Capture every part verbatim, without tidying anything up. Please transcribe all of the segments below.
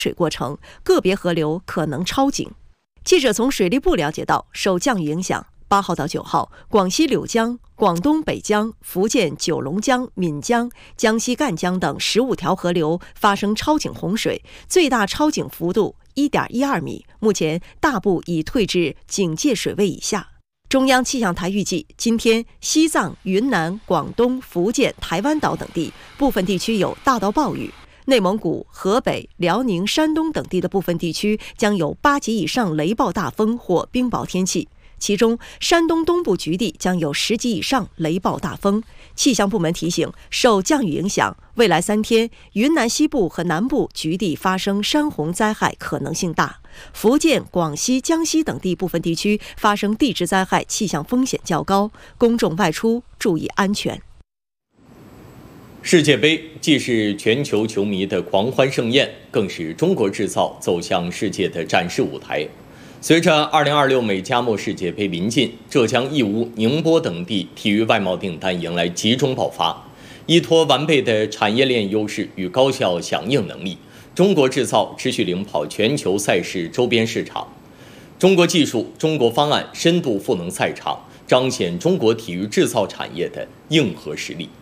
水过程，个别河流可能超警。记者从水利部了解到，受降雨影响，八号到九号，广西柳江、广东北江、福建九龙江、闽江、江西赣江等十五条河流发生超警洪水，最大超警幅度 一点一二米，目前大部已退至警戒水位以下。中央气象台预计，今天西藏、云南、广东、福建、台湾岛等地部分地区有大到暴雨。内蒙古、河北、辽宁、山东等地的部分地区将有八级以上雷暴大风或冰雹天气，其中山东东部局地将有十级以上雷暴大风。气象部门提醒，受降雨影响，未来三天云南西部和南部局地发生山洪灾害可能性大，福建、广西、江西等地部分地区发生地质灾害气象风险较高，公众外出注意安全。 世界杯既是全球球迷的狂欢盛宴，更是中国制造走向世界的展示舞台。随着二零二六美加墨世界杯临近，浙江义乌、宁波等地体育外贸订单迎来集中爆发。依托完备的产业链优势与高效响应能力，中国制造持续领跑全球赛事周边市场。中国技术、中国方案深度赋能赛场，彰显中国体育制造产业的硬核实力。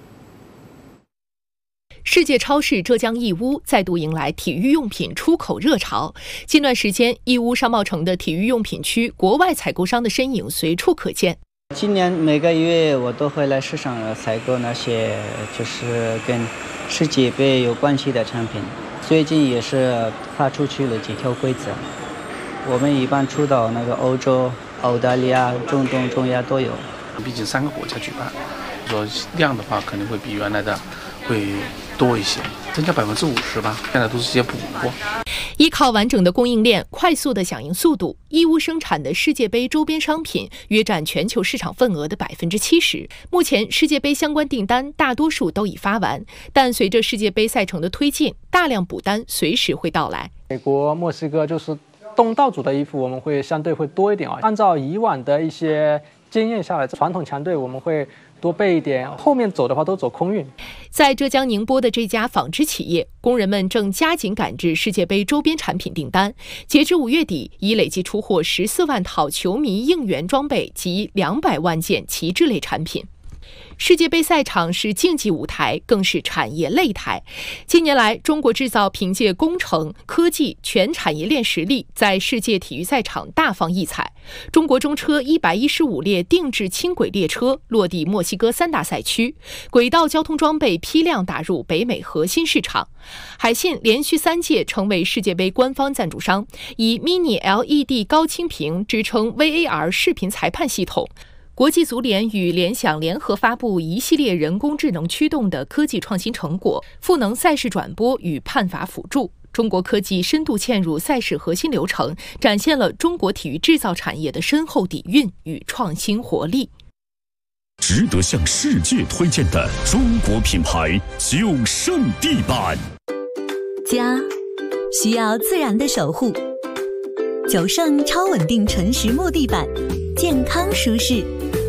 世界超市浙江义乌再度迎来体育用品出口热潮。近段时间，义乌商贸城的体育用品区，国外采购商的身影随处可见。 今年每个月我都会来市场采购那些就是跟世界杯有关系的产品。最近也是发出去了几条规则，我们一般出到那个欧洲、澳大利亚、中东、中亚都有。 毕竟三个国家举办，说量的话肯定会比原来的会多一些，增加百分之五十吧。现在都是些补货。 依靠完整的供应链、快速的响应速度，义乌生产的世界杯周边商品约占全球市场份额的百分之七十。目前，世界杯相关订单大多数都已发完，但随着世界杯赛程的推进，大量补单随时会到来。 美国、墨西哥就是东道主的衣服，我们会相对会多一点啊。按照以往的一些经验下来，传统强队我们会多备一点，后面走的话都走空运。 在浙江宁波的这家纺织企业，工人们正加紧赶制世界杯周边产品订单，截至五月底，已累计出货十四万套球迷应援装备及两百万件旗帜类产品。世界杯赛场是竞技舞台，更是产业擂台。近年来，中国制造凭借工程、科技、全产业链实力，在世界体育赛场大放异彩。中国中车一百一十五列定制轻轨列车落地墨西哥三大赛区，轨道交通装备批量打入北美核心市场。海信连续三届成为世界杯官方赞助商，以 Mini L E D 高清屏支撑 V A R 视频裁判系统。国际足联与联想联合发布一系列人工智能驱动的科技创新成果，赋能赛事转播与判罚辅助。中国科技深度嵌入赛事核心流程，展现了中国体育制造产业的深厚底蕴与创新活力。 值得向世界推荐的中国品牌九胜地板。 家需要自然的守护，九胜超稳定纯实木地板，健康舒适。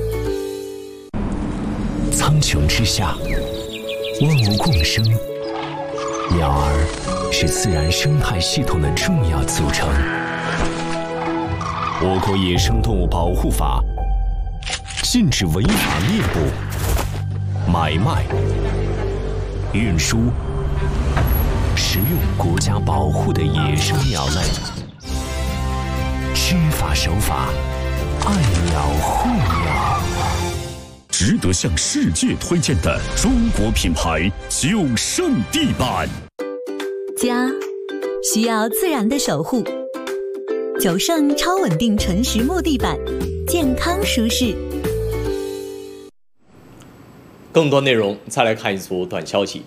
苍穹之下，万物共生，鸟儿是自然生态系统的重要组成。我国野生动物保护法禁止违法猎捕、买卖、运输、食用国家保护的野生鸟类。知法守法，爱鸟护鸟。 值得向世界推荐的中国品牌九胜地板。 家需要自然的守护，九胜超稳定纯实木地板，健康舒适。 更多内容，再来看一组短消息。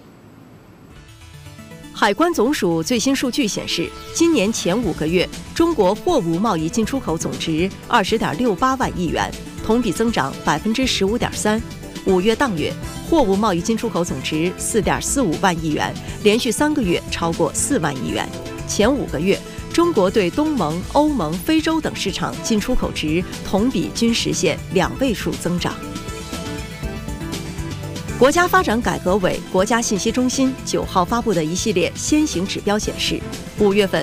海关总署最新数据显示，今年前五个月，中国货物贸易进出口总值二十点六八万亿元，同比增长百分之十五点三。五月当月，货物贸易进出口总值四点四五万亿元，连续三个月超过四万亿元。前五个月，中国对东盟、欧盟、非洲等市场进出口值同比均实现两位数增长。 国家发展改革委、国家信息中心九号发布的一系列先行指标显示，五月份